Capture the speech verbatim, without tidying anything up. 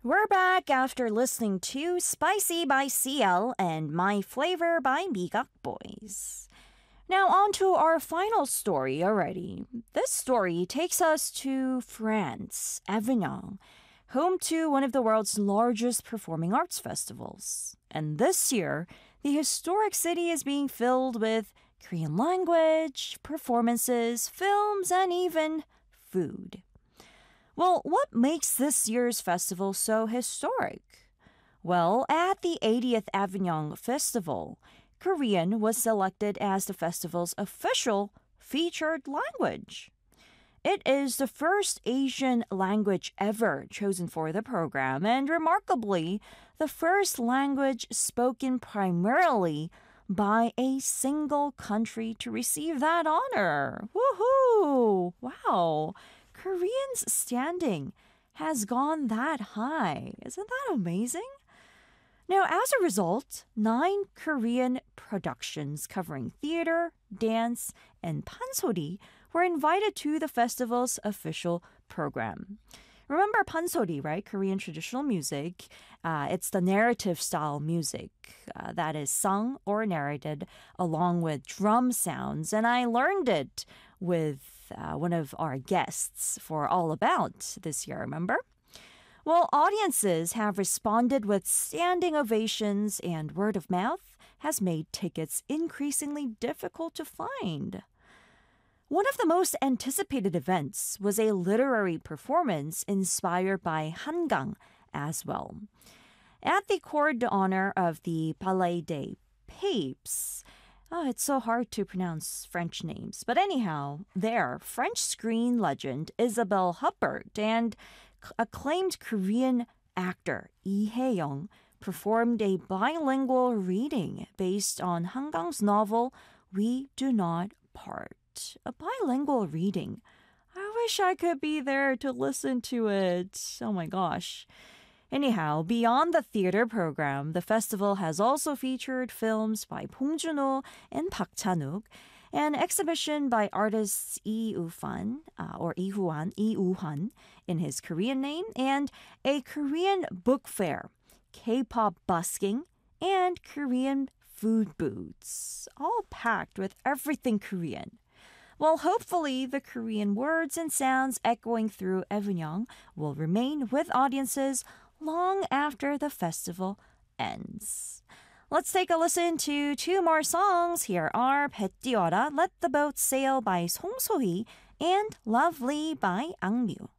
We're back after listening to Spicy by C L and My Flavor by Migak Boys. Now on to our final story already. This story takes us to France, Avignon, home to one of the world's largest performing arts festivals. And this year, the historic city is being filled with Korean language, performances, films, and even food. Well, what makes this year's festival so historic? Well, at the eightieth Avignon Festival, Korean was selected as the festival's official featured language. It is the first Asian language ever chosen for the program, and remarkably, the first language spoken primarily by a single country to receive that honor. Woohoo! Wow! Korean's standing has gone that high. Isn't that amazing? Now, as a result, nine Korean productions covering theater, dance, and pansori were invited to the festival's official program. Remember pansori, right? Korean traditional music. Uh, it's the narrative style music uh, that is sung or narrated along with drum sounds. And I learned it with uh, one of our guests for All About this year, remember? Well, audiences have responded with standing ovations, and word of mouth has made tickets increasingly difficult to find. One of the most anticipated events was a literary performance inspired by Hangang as well. At the Court d'Honneur of the Palais des Papes, oh, it's so hard to pronounce French names. But anyhow, there, French screen legend Isabelle Huppert and acclaimed Korean actor Lee Hae-young performed a bilingual reading based on Hangang's novel We Do Not Part. A bilingual reading. I wish I could be there to listen to it. Oh my gosh. Anyhow, beyond the theater program, the festival has also featured films by Bong Joon-ho and Park Chan-wook, an exhibition by artists Lee Woo-fan, uh, or Lee Woo-han, Lee Woo-han in his Korean name, and a Korean book fair, K-pop busking, and Korean food booths, all packed with everything Korean. Well, hopefully the Korean words and sounds echoing through Avignon will remain with audiences long after the festival ends. Let's take a listen to two more songs. Here are 배 띄워라, Let the Boat Sail by Song So-hee and Lovely by Angmyu.